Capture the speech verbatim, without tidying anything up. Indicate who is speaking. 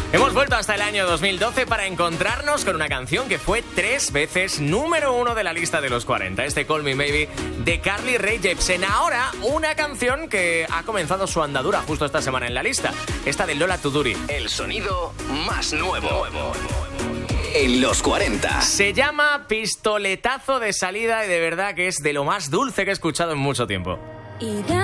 Speaker 1: Hemos vuelto hasta el año dos mil doce para encontrarnos con una canción que fue tres veces número uno de la lista de los cuarenta. Este Call Me Maybe de Carly Rae Jepsen. Ahora una canción que ha comenzado su andadura justo esta semana en la lista. Esta de Lola Tuduri.
Speaker 2: El sonido más nuevo en los cuarenta.
Speaker 1: Se llama Pistoletazo de Salida y de verdad que es de lo más dulce que he escuchado en mucho tiempo.